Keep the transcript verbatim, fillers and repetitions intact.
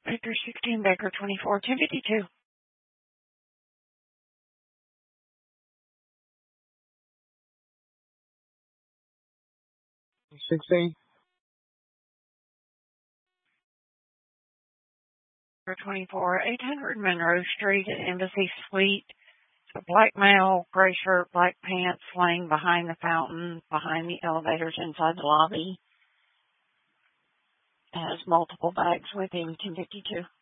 Baker sixteen, Baker twenty-four, ten fifty-two. sixteen. Baker twenty-four, eight hundred Monroe Street at Embassy Suite. A black male, gray shirt, black pants, laying behind the fountain, behind the elevators inside the lobby. Has multiple bags with him, ten fifty-two.